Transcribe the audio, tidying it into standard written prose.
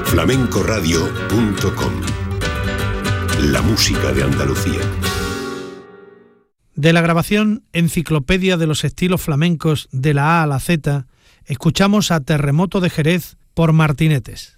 flamencoradio.com. La música de Andalucía. De la grabación Enciclopedia de los estilos flamencos de la A a la Z, escuchamos a Terremoto de Jerez por Martinetes.